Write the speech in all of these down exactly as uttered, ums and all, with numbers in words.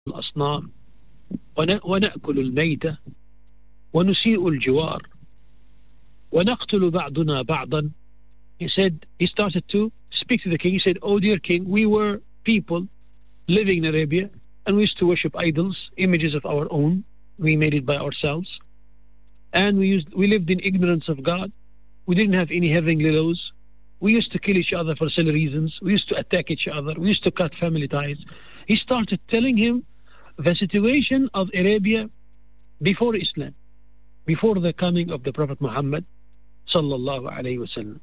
الأصنام ونأكل الميتة ونسيء الجوار ونقتل بعضنا بعضا. He said, he started to speak to the king. He said, "Oh dear king, we were people living in Arabia and we used to worship idols, images of our own. We made it by ourselves. And we used, we lived in ignorance of God. We didn't have any heavenly laws. We used to kill each other for silly reasons. We used to attack each other. We used to cut family ties." He started telling him the situation of Arabia before Islam, before the coming of the Prophet Muhammad sallallahu alayhi wasallam.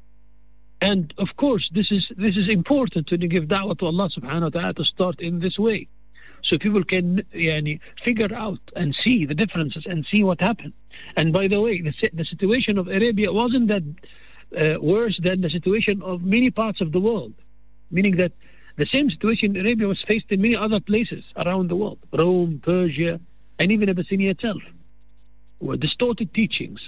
And of course, this is this is important to give da'wah to Allah subhanahu wa ta'ala, to start in this way, so people can yani, figure out and see the differences and see what happened. And by the way, the, the situation of Arabia wasn't that uh, worse than the situation of many parts of the world, meaning that the same situation in Arabia was faced in many other places around the world. Rome, Persia, and even Abyssinia itself were distorted teachings.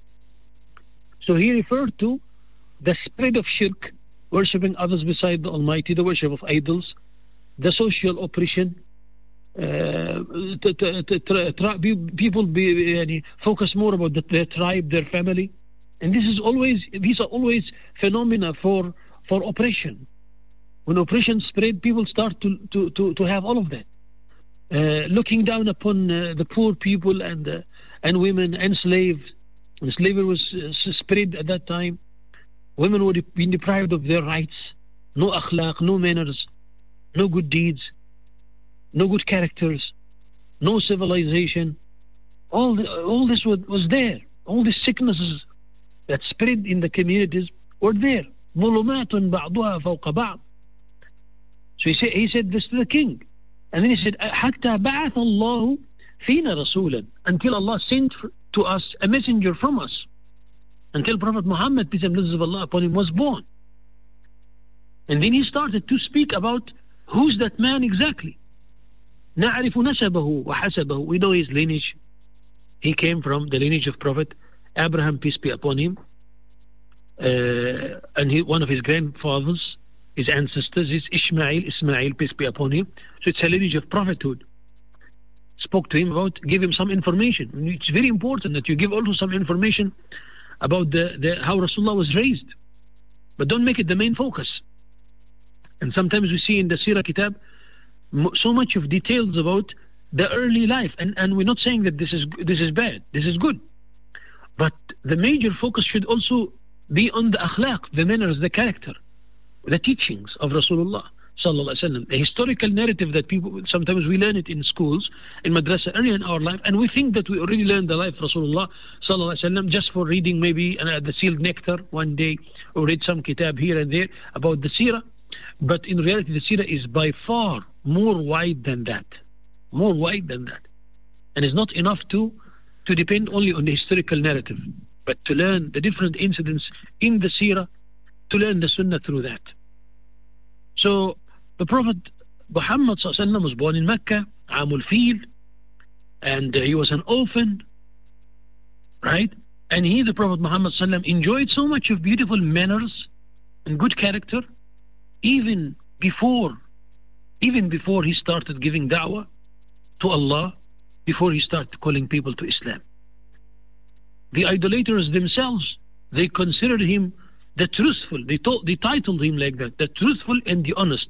So he referred to the spread of shirk, worshipping others beside the Almighty, the worship of idols, the social oppression, uh, to, to, to, to, to, people be, uh, focus more about the, their tribe, their family. And this is always, these are always phenomena for, for oppression. When oppression spread, people start to, to, to, to have all of that. Uh, looking down upon uh, the poor people and, uh, and women and slaves. And slavery was uh, spread at that time. Women were being deprived of their rights. No akhlaq, no manners, no good deeds, no good characters, no civilization. All, the, all this was, was there. All these sicknesses that spread in the communities were there. ظُلُمَاتٌ بَعْضُهَا فَوْقَ بَعْضٍ. So he said, he said this to the king. And then he said, حَتَّى بَعَثَ اللَّهُ فِينَا رَسُولًا, until Allah sent to us a messenger from us. Until Prophet Muhammad, peace and blessings of Allah upon him, was born. And then he started to speak about who's that man exactly. نَعْرِفُ نَسَبَهُ وَحَسَبَهُ. We know his lineage. He came from the lineage of Prophet Abraham, peace be upon him. Uh, and he, one of his grandfathers, his ancestors, is Ishmael, Ismail, peace be upon him. So it's a lineage of prophethood. Spoke to him about, give him some information. And it's very important that you give also some information about the, the how Rasulullah was raised. But don't make it the main focus. And sometimes we see in the Sirah Kitab so much of details about the early life. And, and we're not saying that this is, this is bad. This is good. But the major focus should also be on the akhlaq, the manners, the character, the teachings of Rasulullah sallallahu alaihi wasallam. The historical narrative that people, sometimes we learn it in schools, in madrasa, early in our life, and we think that we already learned the life of Rasulullah sallallahu alaihi wasallam just for reading maybe uh, the sealed nectar one day, or read some kitab here and there about the seerah. But in reality, the seerah is by far more wide than that. More wide than that. And it's not enough to, to depend only on the historical narrative, but to learn the different incidents in the seerah, to learn the sunnah through that. So the Prophet Muhammad sallallahu alaihi wasallam was born in Mecca, Amul Fil, and uh, he was an orphan, right? And he, the Prophet Muhammad sallallahu alaihi wasallam, enjoyed so much of beautiful manners and good character, even before, even before he started giving da'wah to Allah, before he started calling people to Islam. The idolaters themselves, they considered him the truthful. They, told, they titled him like that, the truthful and the honest.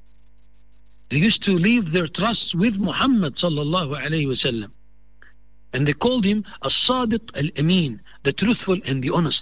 They used to leave their trust with Muhammad sallallahu alayhi wasallam, and they called him as-sadiq al-amin, the truthful and the honest.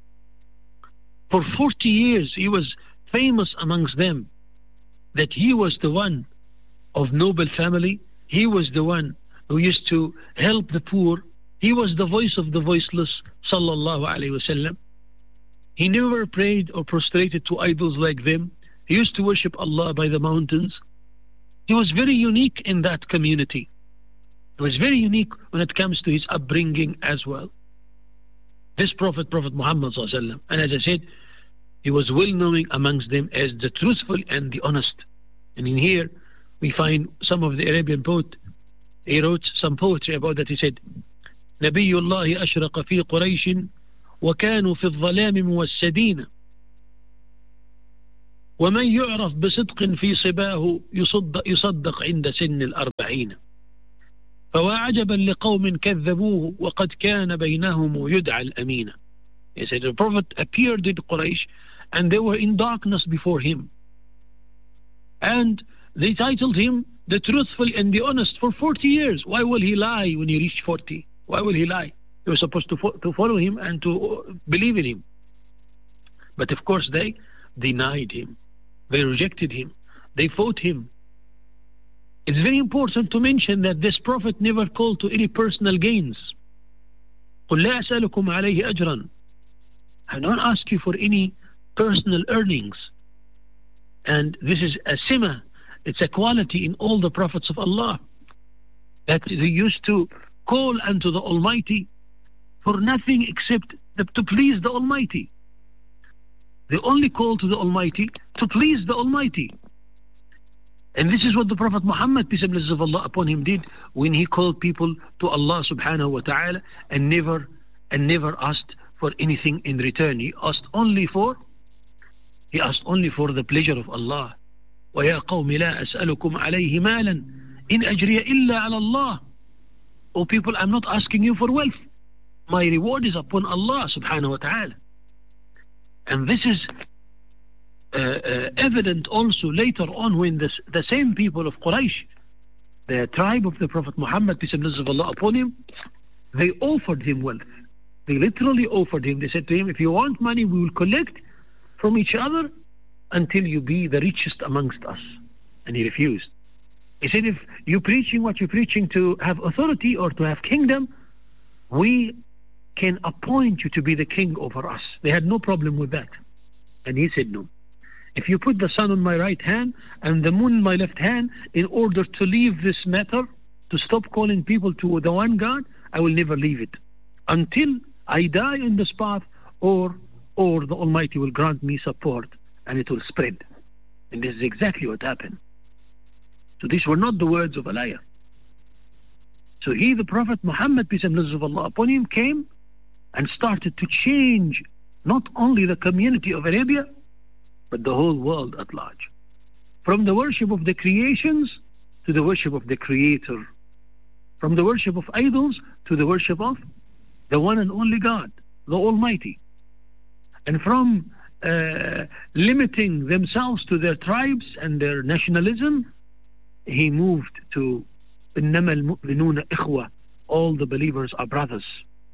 For forty years he was famous amongst them that he was the one of noble family. He was the one who used to help the poor. He was the voice of the voiceless sallallahu alayhi wasallam. He never prayed or prostrated to idols like them. He used to worship Allah by the mountains. He was very unique in that community. He was very unique when it comes to his upbringing as well. This Prophet, Prophet Muhammad sallallahu alaihi wasallam, and as I said, he was well known amongst them as the truthful and the honest. And in here we find some of the Arabian poet. He wrote some poetry about that. He said, نبي الله أشرق في قريش وكانوا في الظلام موسدين ومن يعرف بصدق في صباه يصدق, يصدق عند سن الأربعين فوعجبا لقوم كذبوه وقد كان بينهم يدعى الأمين. He said the Prophet appeared in Quraysh and they were in darkness before him, and they titled him the truthful and the honest for forty years. Why will he lie when he reached forty? Why will he lie? They were supposed to, fo- to follow him and to believe in him. But of course they denied him. They rejected him. They fought him. It's very important to mention that this Prophet never called to any personal gains. قُلْ لَا أَسْأَلُكُمْ عَلَيْهِ أَجْرًا. I don't ask you for any personal earnings. And this is a sima, it's a quality in all the prophets of Allah, that they used to call unto the Almighty for nothing except to please the Almighty. They only call to the Almighty to please the Almighty. And this is what the Prophet Muhammad, peace and blessings of Allah upon him, did when he called people to Allah subhanahu wa ta'ala and never and never asked for anything in return. He asked only for He asked only for the pleasure of Allah. وَيَا قَوْمِ لَا أَسْأَلُكُمْ عَلَيْهِ مَالًا إِنْ أَجْرِيَ إِلَّا عَلَى اللَّهِ. O people, I'm not asking you for wealth. My reward is upon Allah subhanahu wa ta'ala. And this is uh, uh, evident also later on when this, the same people of Quraysh, the tribe of the Prophet Muhammad, peace and blessings of Allah upon him, they offered him wealth. They literally offered him. They said to him, if you want money, we will collect from each other until you be the richest amongst us. And he refused. He said, if you're preaching what you're preaching to have authority or to have kingdom, we can appoint you to be the king over us. They had no problem with that. And he said, no. If you put the sun on my right hand and the moon on my left hand in order to leave this matter, to stop calling people to the one God, I will never leave it until I die in this path, or or the Almighty will grant me support and it will spread. And this is exactly what happened. So these were not the words of a liar. So he, the Prophet Muhammad, peace and blessings of Allah upon him, came and started to change not only the community of Arabia, but the whole world at large. From the worship of the creations to the worship of the Creator. From the worship of idols to the worship of the one and only God, the Almighty. And from uh, limiting themselves to their tribes and their nationalism, he moved to إِنَّمَا الْمُؤْمِنُونَ إِخْوَةً. All the believers are brothers.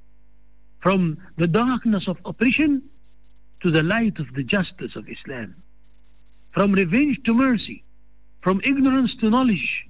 From the darkness of oppression to the light of the justice of Islam. From revenge to mercy. From ignorance to knowledge.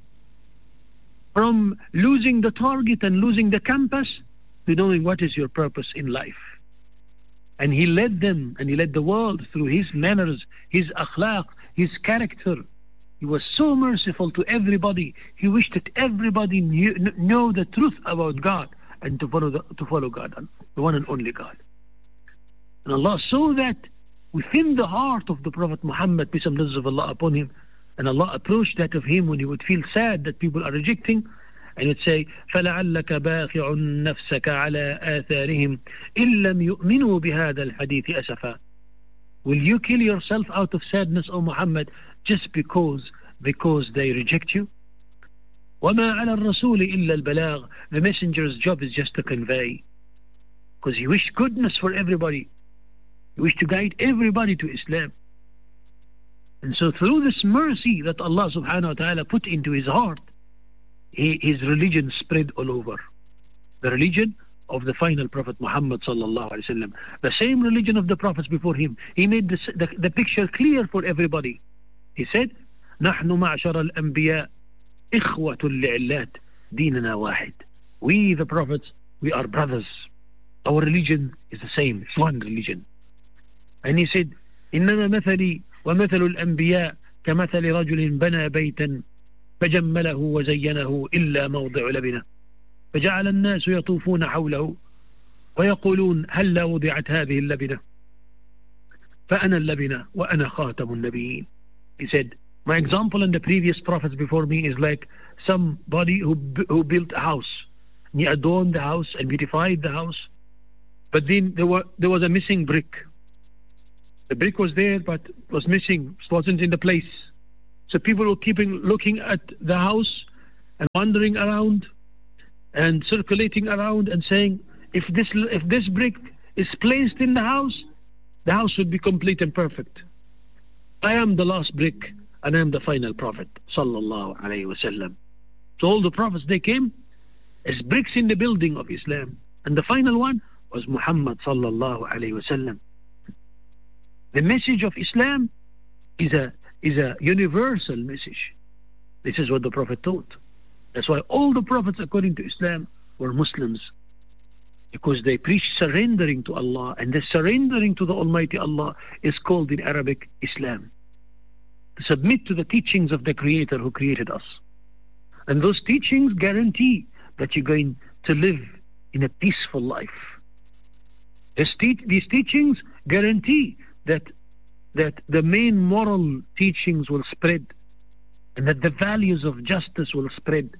From losing the target and losing the compass to knowing what is your purpose in life. And he led them and he led the world through his manners, his akhlaq, his character. He was so merciful to everybody. He wished that everybody knew, know the truth about God and to follow the, to follow God, the one and only God. And Allah saw that within the heart of the Prophet Muhammad, peace and blessings of Allah upon him, and Allah approached that of him when he would feel sad that people are rejecting, and he'd say, فَلَعَلَّكَ بَاخِعٌ نَفْسَكَ عَلَىٰ آثَارِهِمْ إِن لَّمْ يُؤْمِنُوا بِهَذَا الْحَدِيثِ أَسَفًا. Will you kill yourself out of sadness, O Muhammad, just because because they reject you? وَمَا عَلَى الرَّسُولِ إِلَّا الْبَلَاغِ. The messenger's job is just to convey, because he wished goodness for everybody. He wished to guide everybody to Islam. And so through this mercy that Allah subhanahu wa ta'ala put into his heart, he, his religion spread all over. The religion of the final Prophet Muhammad sallallahu alaihi wasallam, the same religion of the prophets before him. He made this, the, the picture clear for everybody. He said, نحن معشر الأنبياء إخوة لعلات ديننا واحد. We the prophets, we are brothers. Our religion is the same. It's one religion. And he said, إنما مثلي ومثل الأنبياء كمثل رجل بنى بيتا فجمله وزينه إلا موضع لبنه فجعل الناس يطوفون حوله ويقولون هل وضعت هذه اللبنة فأنا اللبنة وأنا خاتم النبيين. He said, my example and the previous prophets before me is like somebody who who built a house. He adorned the house and beautified the house, but then there were there was a missing brick. The brick was there, but was missing. It wasn't in the place. So people were keeping looking at the house and wandering around and circulating around and saying, if this if this brick is placed in the house, the house would be complete and perfect. I am the last brick and I am the final prophet, sallallahu alayhi wasallam. So all the prophets, they came as bricks in the building of Islam, and the final one was Muhammad sallallahu alayhi wasallam. The message of Islam is a is a universal message. This is what the Prophet taught. That's why all the prophets, according to Islam, were Muslims, because they preach surrendering to Allah, and the surrendering to the Almighty Allah is called in Arabic Islam. To submit to the teachings of the Creator who created us. And those teachings guarantee that you're going to live in a peaceful life. These, te- these teachings guarantee that that the main moral teachings will spread, and that the values of justice will spread.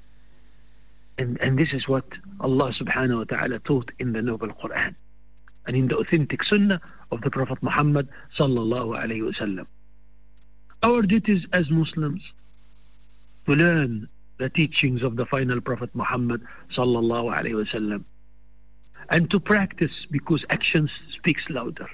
And, and this is what Allah subhanahu wa ta'ala taught in the Noble Quran and in the authentic Sunnah of the Prophet Muhammad sallallahu alayhi wa sallam. Our duties as Muslims to learn the teachings of the final Prophet Muhammad sallallahu alayhi wa sallam, and to practice, because action speaks louder,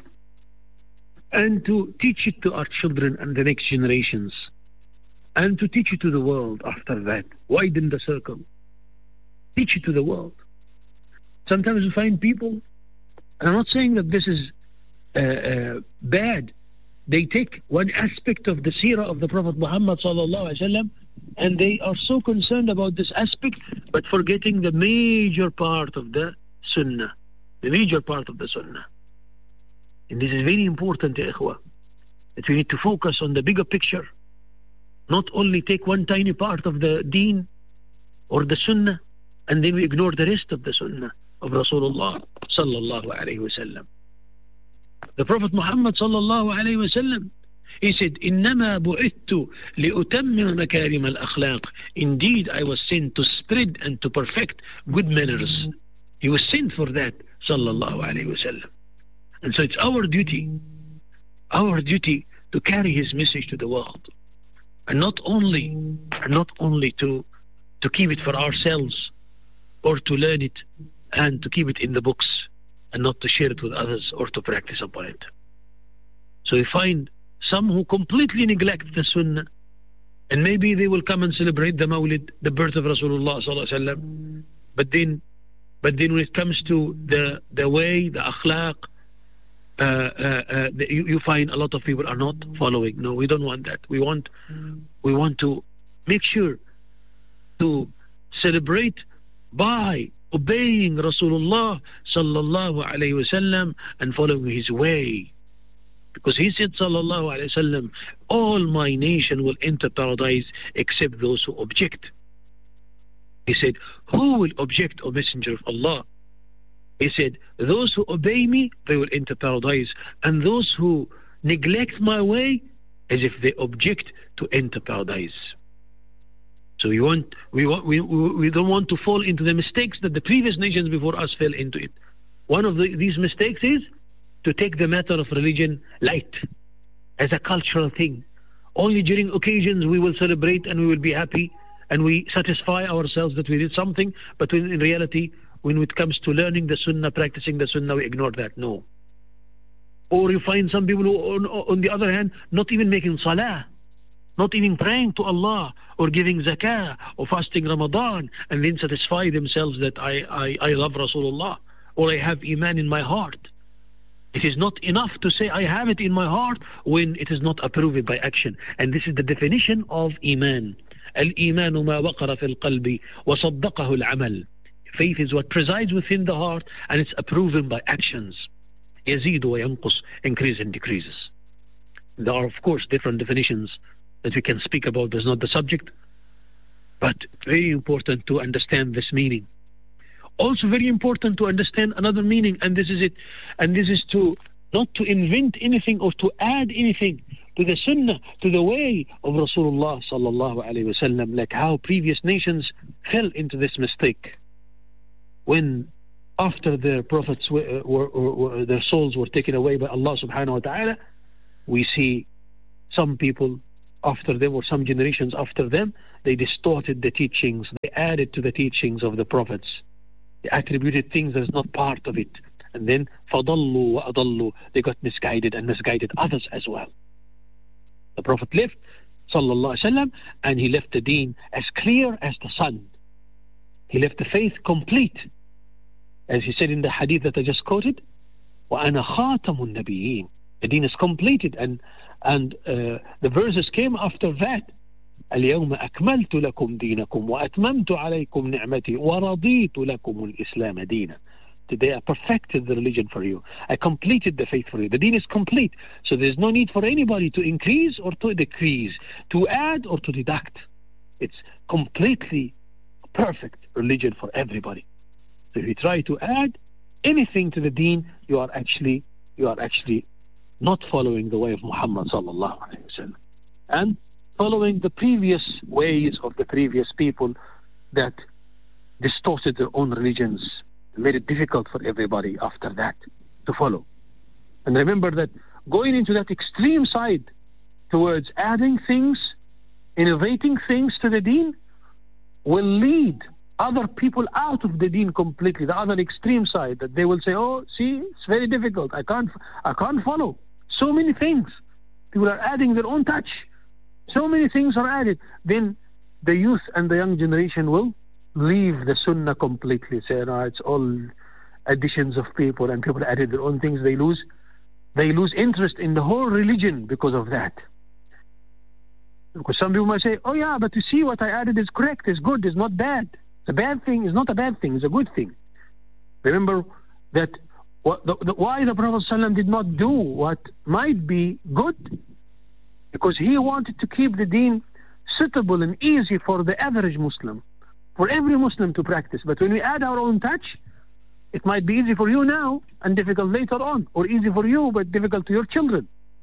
and to teach it to our children and the next generations, and to teach it to the world after that. Widen the circle. Teach it to the world. Sometimes you find people, and I'm not saying that this is uh, uh, bad, they take one aspect of the seerah of the Prophet Muhammad sallallahu alaihi wasallam, and they are so concerned about this aspect, but forgetting the major part of the Sunnah, the major part of the Sunnah. And this is very important, ya ikhwah, that we need to focus on the bigger picture, not only take one tiny part of the deen or the Sunnah, and then we ignore the rest of the Sunnah of Rasulullah sallallahu alayhi wa sallam. The Prophet Muhammad sallallahu alayhi wa sallam, he said, إِنَّمَا بُعِثْتُ لِأُتَمِّمَ مَكَارِمَ الْأَخْلَاقِ. Indeed, I was sent to spread and to perfect good manners. He was sent for that, sallallahu alayhi wa sallam. And so it's our duty, our duty to carry his message to the world, and not only, and not only to to keep it for ourselves, or to learn it and to keep it in the books, and not to share it with others or to practice upon it. So we find some who completely neglect the Sunnah, and maybe they will come and celebrate the Mawlid, the birth of Rasulullah sallallahu alaihi wasallam, but then, but then when it comes to the the way, the akhlaq, Uh, uh, uh, the, you, you find a lot of people are not following. No, we don't want that. We want, we want to make sure to celebrate by obeying Rasulullah sallallahu alayhi wa sallam and following his way. Because he said sallallahu alayhi wa sallam, all my nation will enter paradise except those who object. He said, who will object, O Messenger of Allah? He said, those who obey me, they will enter paradise, and those who neglect my way, as if they object to enter paradise. So we want, we want, we, we don't want to fall into the mistakes that the previous nations before us fell into it. One of the, these mistakes is to take the matter of religion light, as a cultural thing. Only during occasions we will celebrate and we will be happy, and we satisfy ourselves that we did something, but in reality, when it comes to learning the Sunnah, practicing the Sunnah, we ignore that. No. Or you find some people who, on, on the other hand, not even making salah, not even praying to Allah, or giving zakah, or fasting Ramadan, and then satisfy themselves that I, I, I love Rasulullah, or I have Iman in my heart. It is not enough to say I have it in my heart when it is not approved by action. And this is the definition of Iman. Al-Iman ma waqara fil qalbi wa saddaqahu al-amal. Faith is what presides within the heart, and it's approved by actions. Yazid wa yanqus, increase and decreases. There are, of course, different definitions that we can speak about. That's not the subject, but very important to understand this meaning. Also very important to understand another meaning, and this is it, and this is to not to invent anything or to add anything to the Sunnah, to the way of Rasulullah sallallahu alaihi wasallam, like how previous nations fell into this mistake. When after their prophets were, were, were, were their souls were taken away by Allah subhanahu wa ta'ala, we see some people after them, or some generations after them, they distorted the teachings, they added to the teachings of the prophets, they attributed things as not part of it, and then فَضَلُّوا وَأَضَلُّوا, they got misguided and misguided others as well. The Prophet left, sallallahu alaihi wasallam, and he left the deen as clear as the sun. He left the faith complete, as he said in the hadith that I just quoted, وَأَنَا خَاتَمُ النَّبِيِّينَ. The deen is completed, and and uh, the verses came after that. اليوم أكملت لكم دينكم وأتممت عليكم نعمتي ورضيت لكم الإسلام دينا. Today I perfected the religion for you. I completed the faith for you. The deen is complete. So there's no need for anybody to increase or to decrease, to add or to deduct. It's completely perfect religion for everybody. So if you try to add anything to the deen, you are actually you are actually not following the way of Muhammad sallallahu alaihi wasallam, and following the previous ways of the previous people that distorted their own religions, made it difficult for everybody after that to follow. And remember that going into that extreme side towards adding things, innovating things to the deen, will lead other people out of the deen completely, the other extreme side, that they will say, oh, see, it's very difficult, I can't I can't follow. So many things. People are adding their own touch. So many things are added. Then the youth and the young generation will leave the sunnah completely. Say, no, it's all additions of people, and people added their own things. They lose, they lose interest in the whole religion because of that. Because some people might say, oh yeah, but you see what I added is correct, is good, is not bad. It's a bad thing, is not a bad thing, it's a good thing. Remember that what, the, the, why the Prophet ﷺ did not do what might be good? Because he wanted to keep the deen suitable and easy for the average Muslim, for every Muslim to practice. But when we add our own touch, it might be easy for you now and difficult later on, or easy for you but difficult to your children.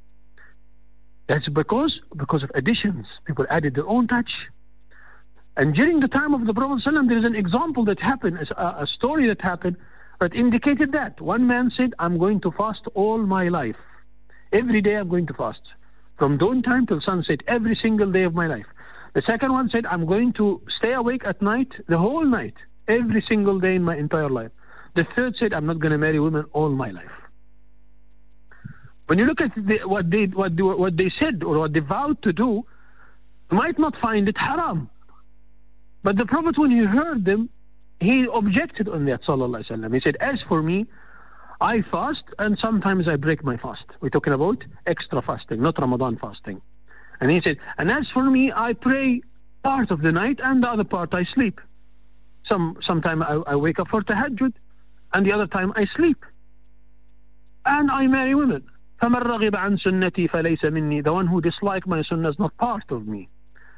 That's because because of additions. People added their own touch. And during the time of the Prophet ﷺ, there is an example that happened, a, a story that happened that indicated that. One man said, I'm going to fast all my life. Every day I'm going to fast. From dawn time till sunset, every single day of my life. The second one said, I'm going to stay awake at night, the whole night, every single day in my entire life. The third said, I'm not going to marry women all my life. When you look at the, what they what they, what they said or what they vowed to do, you might not find it haram. But the Prophet, when he heard them, he objected on that, sallallahu alaihi wasallam. He said, as for me, I fast and sometimes I break my fast. We're talking about extra fasting, not Ramadan fasting. And he said, and as for me, I pray part of the night and the other part I sleep. Some Sometime I, I wake up for tahajjud and the other time I sleep. And I marry women. فَمَنْ رَغِبَ عَنْ سُنَّتِي فَلَيْسَ مِنِّي. The one who dislikes my sunnah is not part of me.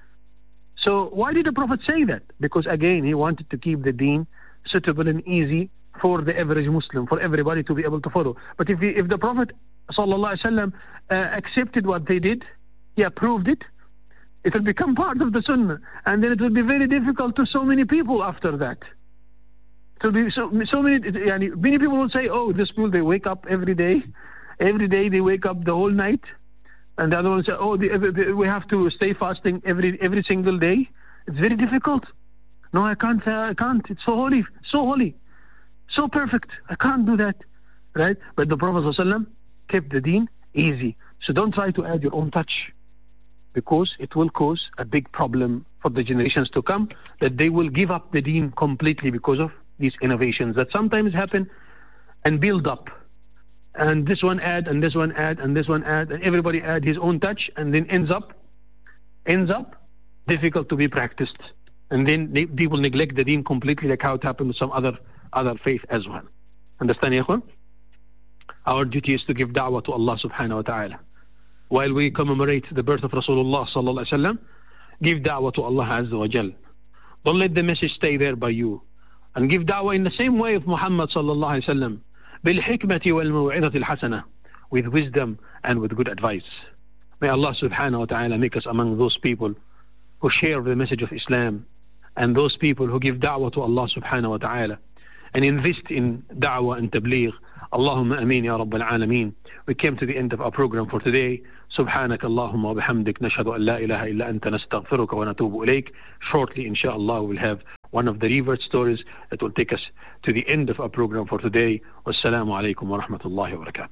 So why did the Prophet say that? Because again, he wanted to keep the deen suitable and easy for the average Muslim, for everybody to be able to follow. But if he, if the Prophet sallallahu alaihi wasallam uh, accepted what they did, he approved it, it will become part of the sunnah, and then it will be very difficult to so many people after that. So be so, so many many people will say, oh, this people, they wake up every day, every day they wake up the whole night. And the other one say, oh, the, the, we have to stay fasting every every single day. It's very difficult. No, I can't. Uh, I can't. It's so holy, so holy, so perfect. I can't do that, right? But the Prophet ﷺ kept the deen easy. So don't try to add your own touch, because it will cause a big problem for the generations to come, that they will give up the deen completely because of these innovations that sometimes happen and build up. And this one add, and this one add, and this one add, and everybody add his own touch, and then ends up, ends up difficult to be practiced. And then they, people neglect the deen completely, like how it happened with some other other faith as well. Understand, ya ikhwan? Our duty is to give da'wah to Allah subhanahu wa ta'ala. While we commemorate the birth of Rasulullah sallallahu alaihi wasallam, give da'wah to Allah azza wa jal. Don't let the message stay there by you. And give da'wah in the same way of Muhammad sallallahu alaihi wasallam. بالحكمة والموعظة الحسنة, with wisdom and with good advice. May Allah subhanahu wa ta'ala make us among those people who share the message of Islam, and those people who give da'wah to Allah subhanahu wa ta'ala, and invest in da'wah and tabligh. Allahumma ameen ya rabbal alameen. We came to the end of our program for today. سبحانك اللهم وبحمدك نشهد أن لا إله إلا أنت نستغفرك ونتوب إليك. Shortly, inshallah, we'll have one of the revert stories that will take us to the end of our program for today. Wassalamu alaikum wa rahmatullahi wa barakatuh.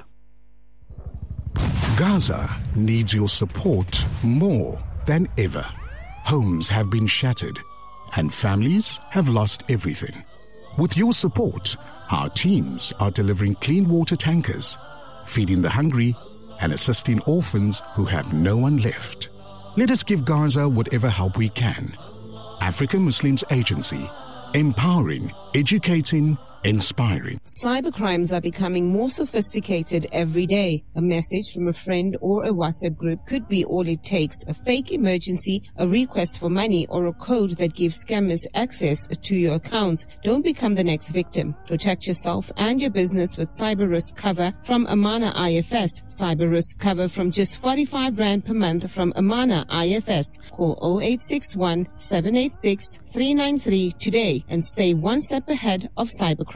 Gaza needs your support more than ever. Homes have been shattered and families have lost everything. With your support, our teams are delivering clean water tankers, feeding the hungry, and assisting orphans who have no one left. Let us give Gaza whatever help we can. African Muslims Agency, empowering, educating, inspiring. Cybercrimes are becoming more sophisticated every day. A message from a friend or a WhatsApp group could be all it takes. A fake emergency, a request for money, or a code that gives scammers access to your accounts. Don't become the next victim. Protect yourself and your business with cyber risk cover from Amana I F S. Cyber risk cover from just forty-five rand per month from Amana I F S. Call zero eight six one, seven eight six, three nine three today and stay one step ahead of cybercrime.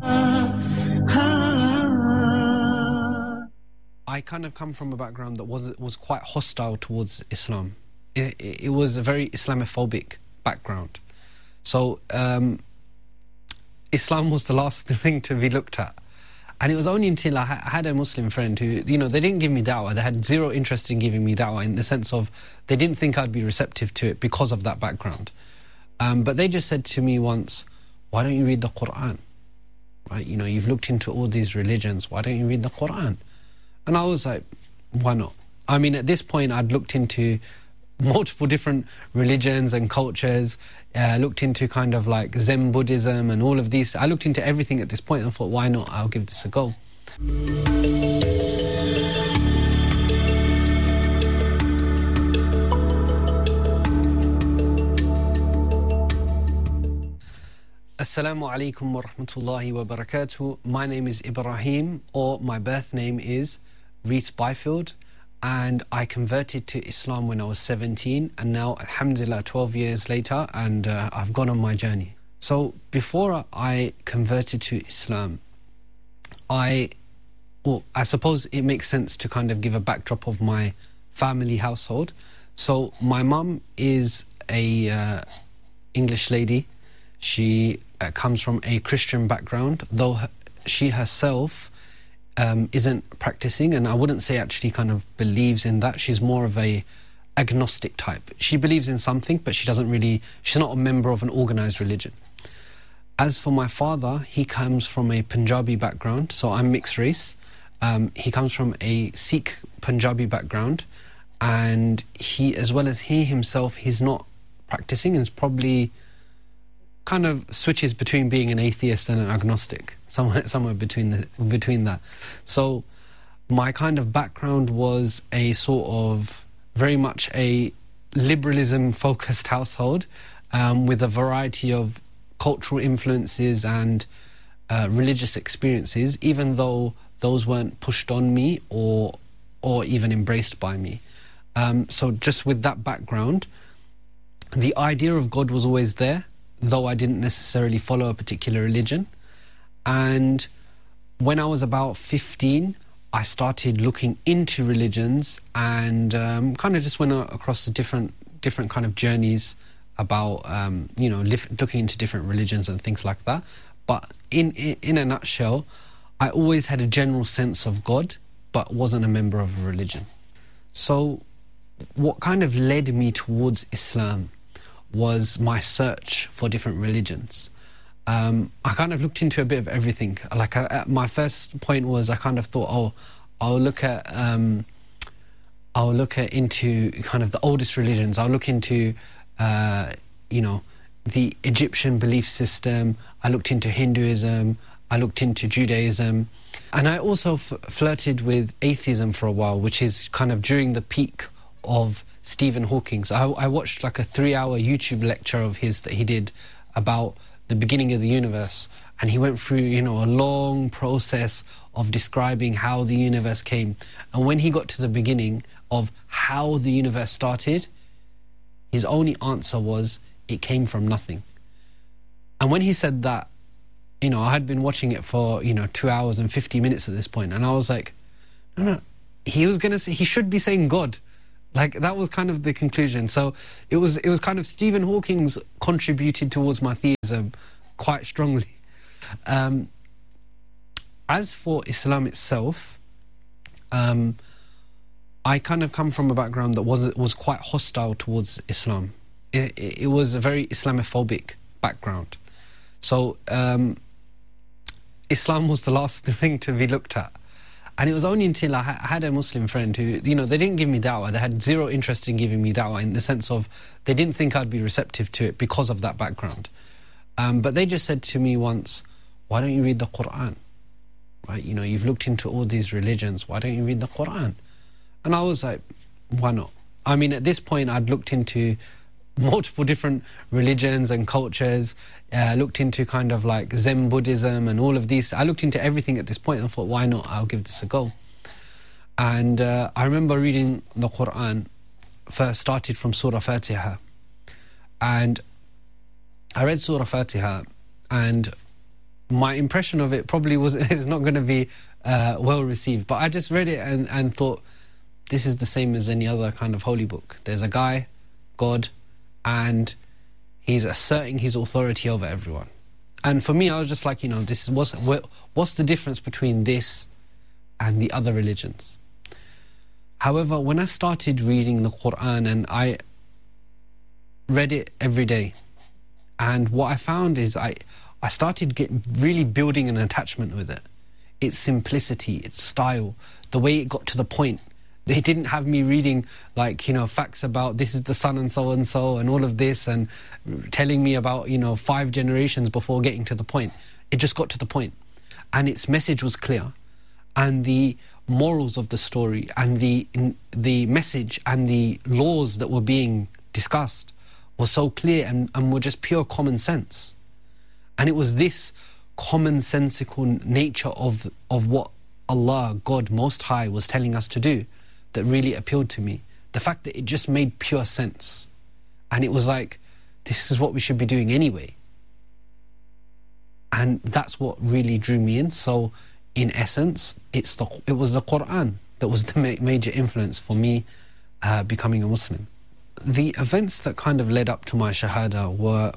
I kind of come from a background that was was quite hostile towards Islam. It, it, it was a very Islamophobic background. So um, Islam was the last thing to be looked at. And it was only until I, ha I had a Muslim friend who, you know, they didn't give me da'wah. They had zero interest in giving me da'wah in the sense of they didn't think I'd be receptive to it because of that background. Um, but they just said to me once, why don't you read the Quran? Right, you know, you've looked into all these religions, why don't you read the Quran? And I was like, why not? I mean, at this point, I'd looked into multiple different religions and cultures, uh, looked into kind of like Zen Buddhism and all of these. I looked into everything at this point and thought, why not? I'll give this a go. Assalamu alaikum wa rahmatullahi wa barakatuh. My name is Ibrahim, or my birth name is Reese Byfield, and I converted to Islam when I was seventeen, and now alhamdulillah twelve years later, and uh, I've gone on my journey. So before I converted to Islam, I well I suppose it makes sense to kind of give a backdrop of my family household. So my mum is a uh, English lady. She uh, comes from a Christian background, though her, she herself um, isn't practicing, and I wouldn't say actually kind of believes in that. She's more of a agnostic type. She believes in something, but she doesn't really, she's not a member of an organized religion. As for my father, he comes from a Punjabi background, so I'm mixed race. Um, he comes from a Sikh Punjabi background, and he, as well as he himself, he's not practicing and is probably kind of switches between being an atheist and an agnostic, somewhere somewhere between the between that. So my kind of background was a sort of very much a liberalism focused household, um, with a variety of cultural influences and uh, religious experiences, even though those weren't pushed on me or or even embraced by me. Um, so just with that background, the idea of God was always there, though I didn't necessarily follow a particular religion. And when I was about fifteen, I started looking into religions and um, kind of just went across the different different kind of journeys about um, you know looking into different religions and things like that. But in, in in a nutshell, I always had a general sense of God, but wasn't a member of a religion. So what kind of led me towards Islam was my search for different religions. Um, I kind of looked into a bit of everything. Like I, my first point was I kind of thought, oh, I'll look at, um, I'll look at into kind of the oldest religions. I'll look into, uh, you know, the Egyptian belief system. I looked into Hinduism. I looked into Judaism. And I also f flirted with atheism for a while, which is kind of during the peak of Stephen Hawking's. I, I watched like a three-hour YouTube lecture of his that he did about the beginning of the universe, and he went through, you know, a long process of describing how the universe came. And when he got to the beginning of how the universe started, his only answer was, it came from nothing. And when he said that, you know, I had been watching it for, you know, two hours and fifty minutes at this point, and I was like, no, no, he was going to say, he should be saying God. Like, that was kind of the conclusion. So it was, it was kind of Stephen Hawking's contributed towards my theism quite strongly. Um, as for Islam itself, um, I kind of come from a background that was was quite hostile towards Islam. It, it, it was a very Islamophobic background. So um, Islam was the last thing to be looked at. And it was only until I, ha- I had a Muslim friend who, you know, they didn't give me da'wah. They had zero interest in giving me da'wah, in the sense of they didn't think I'd be receptive to it because of that background. Um, but they just said to me once, why don't you read the Qur'an? Right? You know, you've looked into all these religions. Why don't you read the Qur'an? And I was like, why not? I mean, at this point, I'd looked into multiple different religions and cultures, uh, looked into kind of like Zen Buddhism and all of these. I looked into everything at this point and thought, why not? I'll give this a go. And uh, I remember reading the Qur'an, first started from Surah Fatiha. And I read Surah Fatiha, and my impression of it probably was is not going to be uh, well received. But I just read it and, and thought, this is the same as any other kind of holy book. There's a guy, God, and he's asserting his authority over everyone. And for me, I was just like, you know, this is what's, what's the difference between this and the other religions? However, when I started reading the Qur'an, and I read it every day, and what I found is I, I started get really building an attachment with it. Its simplicity, its style, the way it got to the point. They didn't have me reading, like, you know, facts about this is the son and so and so and all of this, and telling me about, you know, five generations before getting to the point. It just got to the point. And its message was clear. And the morals of the story and the the message and the laws that were being discussed were so clear and, and were just pure common sense. And it was this commonsensical nature of of what Allah, God Most High, was telling us to do that really appealed to me. The fact that it just made pure sense. And it was like, this is what we should be doing anyway. And that's what really drew me in. So, in essence, it's the, it was the Qur'an that was the ma- major influence for me uh, becoming a Muslim. The events that kind of led up to my Shahada were,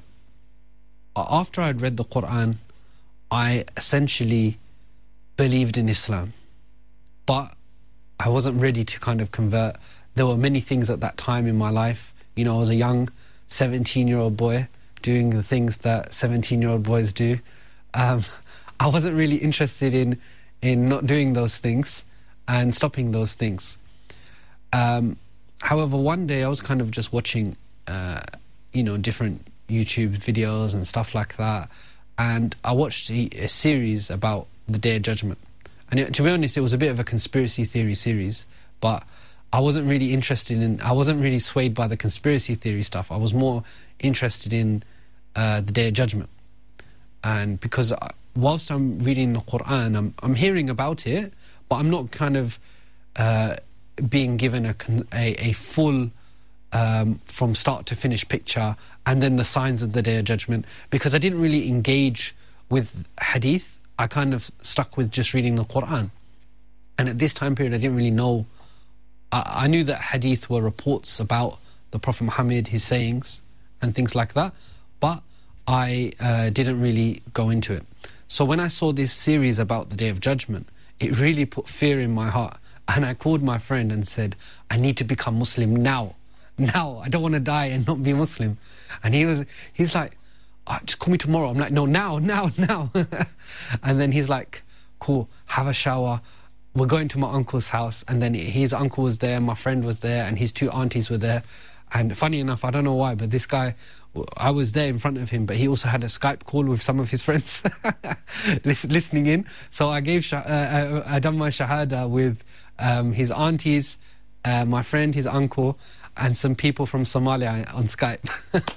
after I'd read the Qur'an, I essentially believed in Islam. But I wasn't ready to kind of convert. There were many things at that time in my life. You know, I was a young seventeen-year-old boy doing the things that seventeen-year-old boys do. Um, I wasn't really interested in in not doing those things and stopping those things. Um, however, one day I was kind of just watching, uh, you know, different YouTube videos and stuff like that, and I watched a, a series about the Day of Judgment. And it, to be honest, it was a bit of a conspiracy theory series, but I wasn't really interested in, I wasn't really swayed by the conspiracy theory stuff. I was more interested in uh, the Day of Judgment. And because I, whilst I'm reading the Qur'an, I'm, I'm hearing about it, but I'm not kind of uh, being given a, a, a full, um, from start to finish picture, and then the signs of the Day of Judgment, because I didn't really engage with hadith. I kind of stuck with just reading the Qur'an. And at this time period, I didn't really know. I, I knew that hadith were reports about the Prophet Muhammad, his sayings, and things like that. But I uh, didn't really go into it. So when I saw this series about the Day of Judgment, it really put fear in my heart. And I called my friend and said, I need to become Muslim now. Now. I don't want to die and not be Muslim. And he was, he's like, oh, just call me tomorrow. I'm like, no, now, now, now. And then he's like, cool, have a shower. We're going to my uncle's house. And then his uncle was there, my friend was there, and his two aunties were there. And funny enough, I don't know why, but this guy, I was there in front of him, but he also had a Skype call with some of his friends listening in. So I gave, uh, I done my Shahada with um, his aunties, uh, my friend, his uncle, and some people from Somalia on Skype.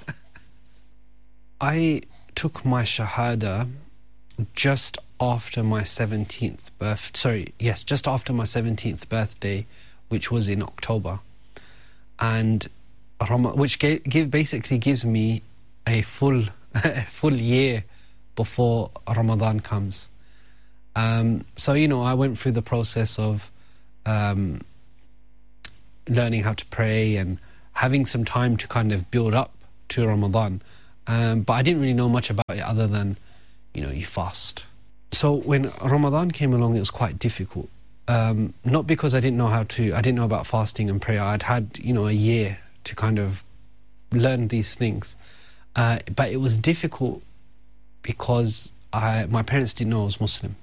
I took my Shahada just after my seventeenth birth, sorry, yes, just after my seventeenth birthday, which was in October. And which gave, give, basically gives me a full, a full year before Ramadan comes. Um, so, you know, I went through the process of um, learning how to pray and having some time to kind of build up to Ramadan. Um, but I didn't really know much about it other than, you know, you fast. So when Ramadan came along, it was quite difficult. Um, not because I didn't know how to, I didn't know about fasting and prayer. I'd had, you know, a year to kind of learn these things. Uh, but it was difficult because I, my parents didn't know I was Muslim.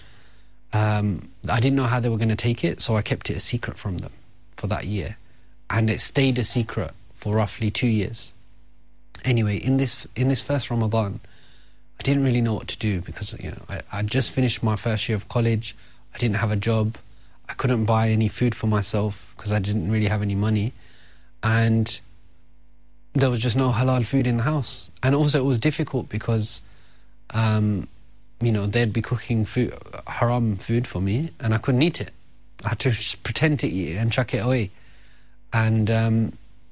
Um, I didn't know how they were going to take it, so I kept it a secret from them for that year. And it stayed a secret for roughly two years. Anyway, in this in this first Ramadan, I didn't really know what to do because, you know, I, I just finished my first year of college. I didn't have a job. I couldn't buy any food for myself because I didn't really have any money. And there was just no halal food in the house. And also it was difficult because, um, you know, they'd be cooking food, haram food for me, and I couldn't eat it. I had to just pretend to eat it and chuck it away. And um,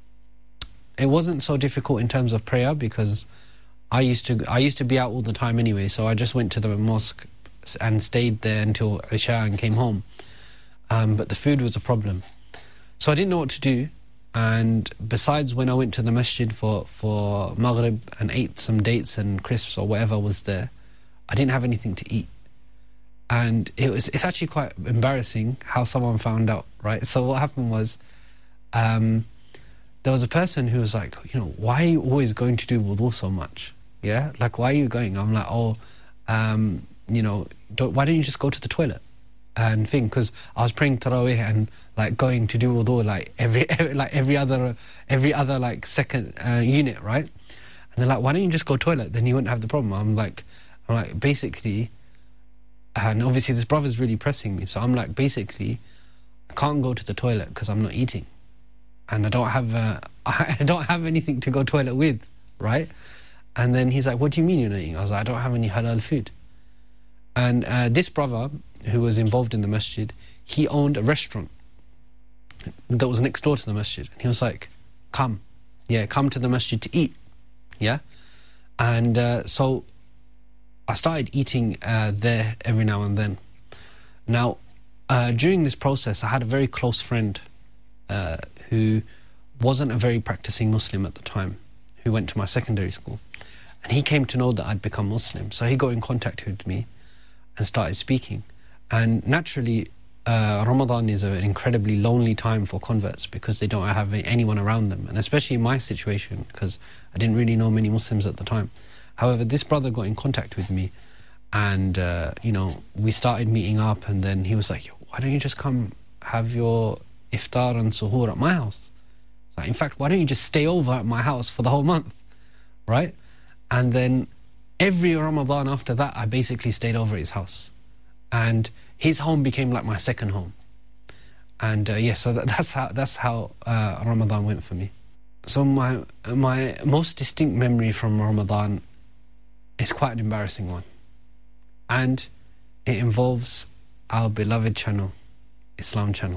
it wasn't so difficult in terms of prayer because I used to I used to be out all the time anyway, so I just went to the mosque and stayed there until Isha and came home. Um, but the food was a problem. So I didn't know what to do. And besides, when I went to the masjid for, for Maghrib and ate some dates and crisps or whatever was there, I didn't have anything to eat. And it was it's actually quite embarrassing how someone found out, right? So what happened was, um, there was a person who was like, you know, why are you always going to do wudu so much? Yeah? Like, why are you going? I'm like, oh, um, you know, don't, why don't you just go to the toilet? And thing, because I was praying Taraweeh and like going to do wudu like every, every like every other every other like second uh, unit, right? And they're like, why don't you just go toilet? Then you wouldn't have the problem. I'm like, I'm like basically, and obviously this brother's really pressing me, so I'm like, basically, I can't go to the toilet because I'm not eating, and I don't have uh, I don't have anything to go toilet with, right? And then he's like, what do you mean you're not eating? I was like, I don't have any halal food. And uh, this brother who was involved in the masjid, he owned a restaurant that was next door to the masjid. And he was like, come, yeah, come to the masjid to eat, yeah? And uh, so I started eating uh, there every now and then. Now, uh, during this process, I had a very close friend uh, who wasn't a very practicing Muslim at the time, who went to my secondary school. And he came to know that I'd become Muslim. So he got in contact with me and started speaking. And naturally, uh, Ramadan is an incredibly lonely time for converts because they don't have anyone around them. And especially in my situation, because I didn't really know many Muslims at the time. However, this brother got in contact with me and, uh, you know, we started meeting up, and then he was like, why don't you just come have your iftar and suhoor at my house? Like, in fact, why don't you just stay over at my house for the whole month, right? And then every Ramadan after that, I basically stayed over at his house. And his home became like my second home. And uh, yeah, so that, that's how that's how uh, Ramadan went for me. So my my most distinct memory from Ramadan is quite an embarrassing one. And it involves our beloved channel, Islam Channel.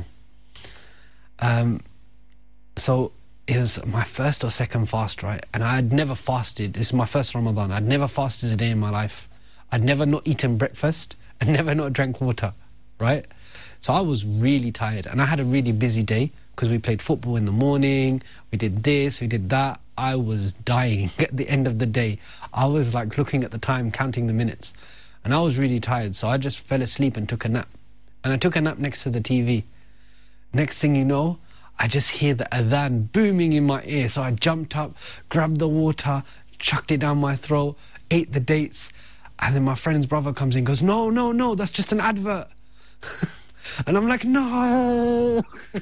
Um, so it was my first or second fast, right? And I had never fasted. This is my first Ramadan. I'd never fasted a day in my life. I'd never not eaten breakfast and never not drank water, right? So I was really tired, and I had a really busy day because we played football in the morning, we did this, we did that. I was dying at the end of the day. I was like looking at the time, counting the minutes, and I was really tired, so I just fell asleep and took a nap. And I took a nap next to the T V. Next thing you know, I just hear the adhan booming in my ear. So I jumped up, grabbed the water, chucked it down my throat, ate the dates, and then my friend's brother comes in and goes, no, no, no, that's just an advert. And I'm like, no.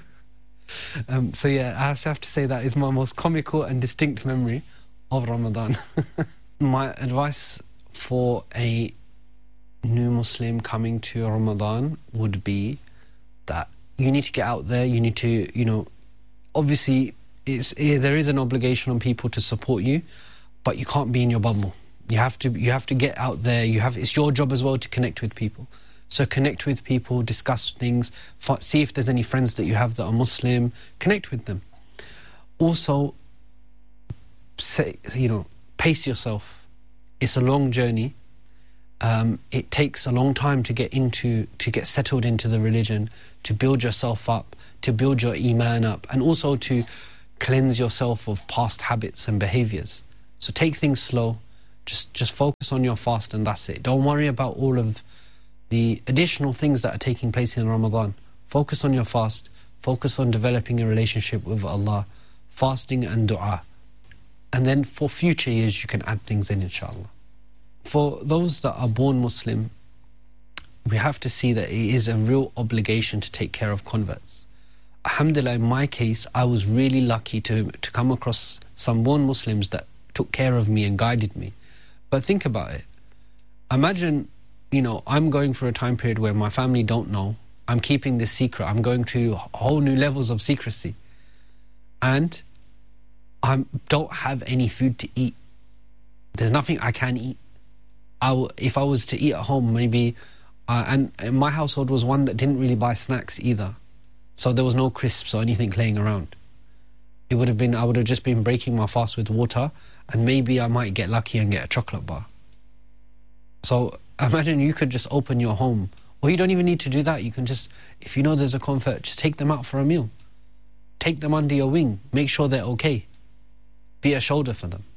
um, so yeah, I have to say that is my most comical and distinct memory of Ramadan. My advice for a new Muslim coming to Ramadan would be that you need to get out there, you need to, you know, obviously it's, it, there is an obligation on people to support you, but you can't be in your bubble. You have to you have to get out there. You have it's your job as well to connect with people. So connect with people, discuss things, see if there's any friends that you have that are Muslim, connect with them. Also, say, you know, pace yourself. It's a long journey, Um, it takes a long time to get into, to get settled into the religion, to build yourself up, to build your iman up, and also to cleanse yourself of past habits and behaviors. So take things slow, just just focus on your fast and that's it. Don't worry about all of the additional things that are taking place in Ramadan. Focus on your fast, focus on developing a relationship with Allah, fasting and dua. And then for future years you can add things in, inshallah. For those that are born Muslim, we have to see that it is a real obligation to take care of converts. Alhamdulillah, in my case, I was really lucky to, to come across some born Muslims that took care of me and guided me. But think about it. Imagine, you know, I'm going through a time period where my family don't know. I'm keeping this secret. I'm going to whole new levels of secrecy. And I don't have any food to eat. There's nothing I can eat. I w if I was to eat at home, maybe... Uh, and my household was one that didn't really buy snacks either. So there was no crisps or anything laying around. It would have been, I would have just been breaking my fast with water, and maybe I might get lucky and get a chocolate bar. So imagine you could just open your home, or you don't even need to do that. You can just, if you know there's a convert, just take them out for a meal. Take them under your wing. Make sure they're okay. Be a shoulder for them.